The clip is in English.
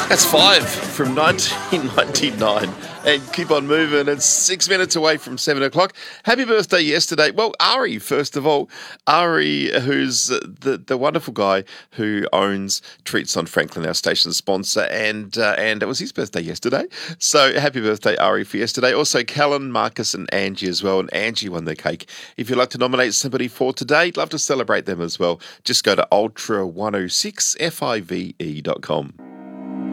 That's five from 1999. And keep on moving. It's 6 minutes away from 7 o'clock. Happy birthday yesterday. Well, Ari, first of all. Ari, who's the wonderful guy who owns Treats on Franklin, our station sponsor. And it was his birthday yesterday. So happy birthday, Ari, for yesterday. Also, Callan, Marcus and Angie as well. And Angie won the cake. If you'd like to nominate somebody for today, love to celebrate them as well. Just go to ultra106five.com.